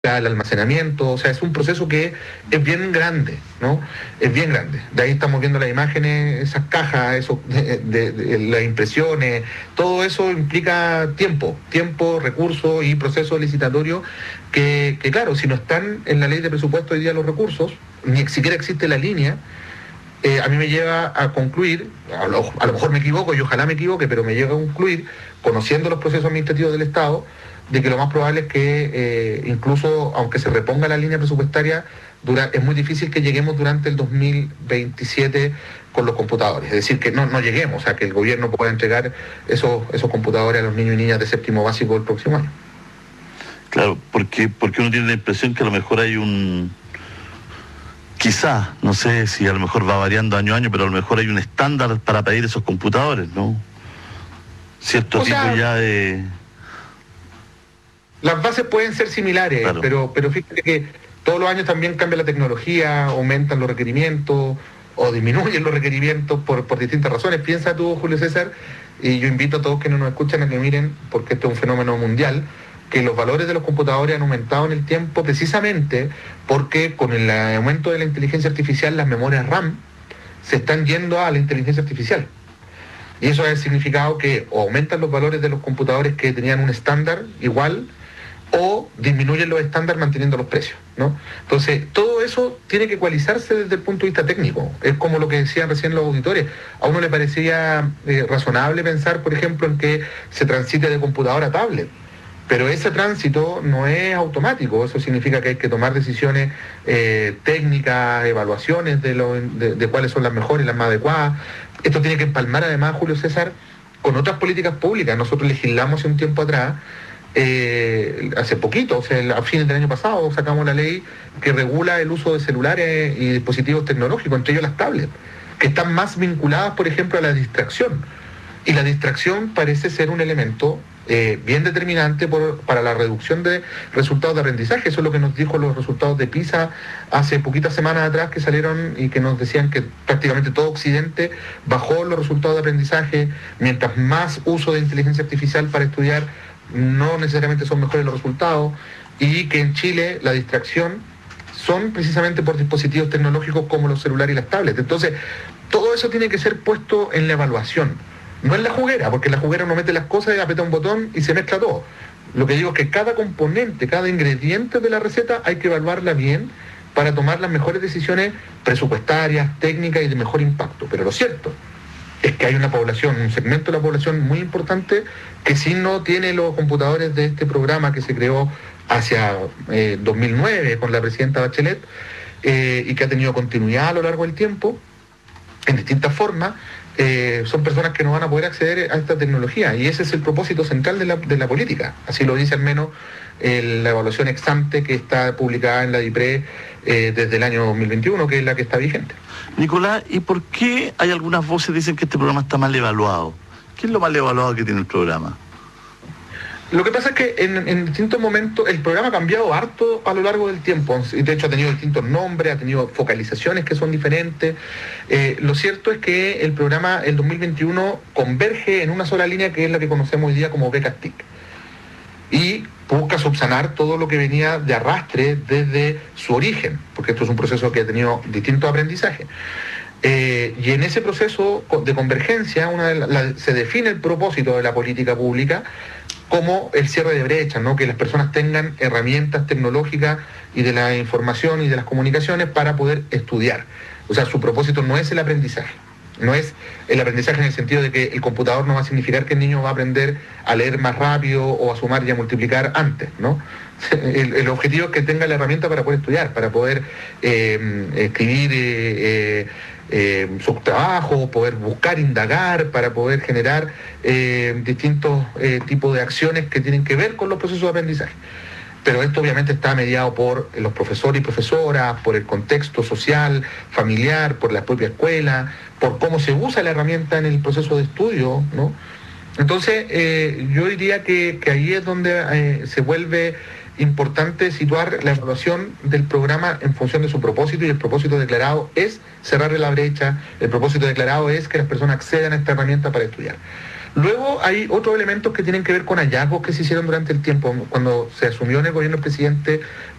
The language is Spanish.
el almacenamiento, o sea, es un proceso que es bien grande, ¿no? Es bien grande. De ahí estamos viendo las imágenes, esas cajas, eso, de las impresiones, todo eso implica tiempo, recursos y proceso licitatorio que, claro, si no están en la ley de presupuesto hoy día los recursos, ni siquiera existe la línea, a mí me lleva a concluir, a lo mejor me equivoco y ojalá me equivoque, pero me llega a concluir, conociendo los procesos administrativos del Estado, de que lo más probable es que incluso aunque se reponga la línea presupuestaria, es muy difícil que lleguemos durante el 2027 con los computadores. Es decir, que no lleguemos, o sea, que el gobierno pueda entregar esos computadores a los niños y niñas de séptimo básico el próximo año. Claro, porque uno tiene la impresión que a lo mejor hay quizá, no sé si a lo mejor va variando año a año, pero a lo mejor hay un estándar para pedir esos computadores, ¿no? Cierto tipo ya de... Las bases pueden ser similares, claro, pero fíjate que todos los años también cambia la tecnología, aumentan los requerimientos o disminuyen los requerimientos por distintas razones. Piensa tú, Julio César, y yo invito a todos que no nos escuchan a que miren, porque esto es un fenómeno mundial, que los valores de los computadores han aumentado en el tiempo precisamente porque con el aumento de la inteligencia artificial las memorias RAM se están yendo a la inteligencia artificial. Y eso ha significado que o aumentan los valores de los computadores que tenían un estándar igual, o disminuyen los estándares manteniendo los precios, ¿no? Entonces, todo eso tiene que ecualizarse desde el punto de vista técnico. Es como lo que decían recién los auditores. A uno le parecía razonable pensar, por ejemplo, en que se transite de computadora a tablet. Pero ese tránsito no es automático. Eso significa que hay que tomar decisiones técnicas, evaluaciones de cuáles son las mejores, las más adecuadas. Esto tiene que empalmar además, Julio César, con otras políticas públicas. Nosotros legislamos hace un tiempo atrás, hace poquito, o sea, a fines del año pasado sacamos la ley que regula el uso de celulares y dispositivos tecnológicos, entre ellos las tablets, que están más vinculadas, por ejemplo, a la distracción. Y la distracción parece ser un elemento bien determinante para la reducción de resultados de aprendizaje. Eso es lo que nos dijo los resultados de PISA hace poquitas semanas atrás, que salieron y que nos decían que prácticamente todo Occidente bajó los resultados de aprendizaje. Mientras más uso de inteligencia artificial para estudiar, no necesariamente son mejores los resultados, y que en Chile la distracción son precisamente por dispositivos tecnológicos como los celulares y las tablets. Entonces, todo eso tiene que ser puesto en la evaluación, no en la juguera, porque en la juguera uno mete las cosas y aprieta un botón y se mezcla todo. Lo que digo es que cada componente, cada ingrediente de la receta hay que evaluarla bien para tomar las mejores decisiones presupuestarias, técnicas y de mejor impacto. Pero lo cierto es que hay una población, un segmento de la población muy importante que si no tiene los computadores de este programa que se creó hacia 2009 con la presidenta Bachelet y que ha tenido continuidad a lo largo del tiempo, en distintas formas, son personas que no van a poder acceder a esta tecnología, y ese es el propósito central de la política. Así lo dice al menos la evaluación ex ante que está publicada en la DIPRE desde el año 2021, que es la que está vigente. Nicolás, ¿y por qué hay algunas voces que dicen que este programa está mal evaluado? ¿Qué es lo mal evaluado que tiene el programa? Lo que pasa es que en distintos momentos el programa ha cambiado harto a lo largo del tiempo. De hecho, ha tenido distintos nombres, ha tenido focalizaciones que son diferentes. Lo cierto es que el programa, el 2021, converge en una sola línea, que es la que conocemos hoy día como becas TIC. Y busca subsanar todo lo que venía de arrastre desde su origen, porque esto es un proceso que ha tenido distintos aprendizajes. Y en ese proceso de convergencia se define el propósito de la política pública como el cierre de brechas, ¿no? Que las personas tengan herramientas tecnológicas y de la información y de las comunicaciones para poder estudiar. O sea, su propósito no es el aprendizaje. No es el aprendizaje en el sentido de que el computador no va a significar que el niño va a aprender a leer más rápido o a sumar y a multiplicar antes, ¿no? El objetivo es que tenga la herramienta para poder estudiar, para poder escribir sus trabajos, poder buscar, indagar, para poder generar distintos tipos de acciones que tienen que ver con los procesos de aprendizaje. Pero esto obviamente está mediado por los profesores y profesoras, por el contexto social, familiar, por la propia escuela, por cómo se usa la herramienta en el proceso de estudio, ¿no? Entonces, yo diría que ahí es donde se vuelve importante situar la evaluación del programa en función de su propósito, y el propósito declarado es cerrarle la brecha, el propósito declarado es que las personas accedan a esta herramienta para estudiar. Luego hay otros elementos que tienen que ver con hallazgos que se hicieron durante el tiempo. Cuando se asumió en el gobierno del presidente